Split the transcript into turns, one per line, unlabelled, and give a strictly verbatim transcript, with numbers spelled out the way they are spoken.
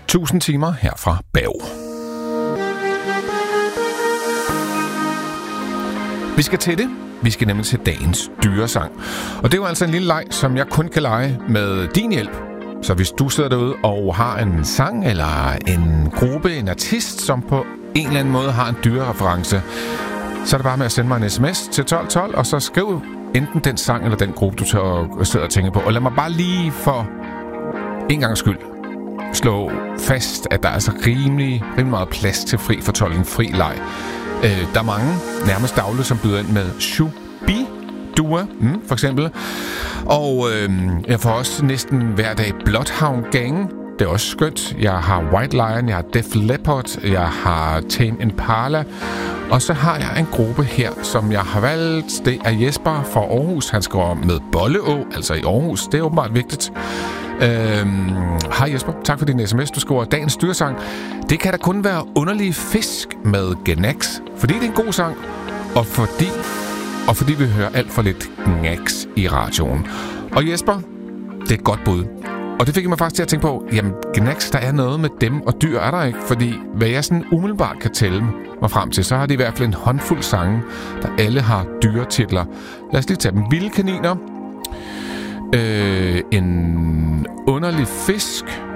Tusind timer her fra Berg. Vi skal til det. Vi skal nemlig til dagens dyresang. Og det er jo altså en lille leg, som jeg kun kan lege med din hjælp. Så hvis du sidder derude og har en sang, eller en gruppe, en artist, som på en eller anden måde har en dyrereference, så er det bare med at sende mig en sms til tolv tolv, og så skriv enten den sang eller den gruppe, du tør sidder og tænker på. Og lad mig bare lige for en gangs skyld slå fast, at der er altså rimelig, rimelig meget plads til fri fortolkning, fri leg. Øh, der er mange, nærmest dagligt, som byder ind med Shubi-dua, mm, for eksempel. Og øh, jeg får også næsten hver dag Bloodhound Gang. Det er også skønt. Jeg har White Lion, jeg har Def Leppard, jeg har Tame Impala. Og så har jeg en gruppe her, som jeg har valgt. Det er Jesper fra Aarhus. Han skriver med Bolleå, altså i Aarhus. Det er åbenbart vigtigt. Øhm, hej Jesper, tak for din sms. Du skriver dagens dyresang. Det kan da kun være underlige fisk med Gnax, fordi det er en god sang, og fordi, og fordi vi hører alt for lidt Gnax i radioen. Og Jesper, det er et godt bud. Og det fik mig faktisk til at tænke på, jamen Gnax, der er noget med dem og dyr, er der ikke? Fordi hvad jeg sådan umiddelbart kan tælle mig frem til, så har de i hvert fald en håndfuld sange, der alle har dyretitler. Lad os lige tage dem. Vilde kaniner. Øh, en underlig fisk.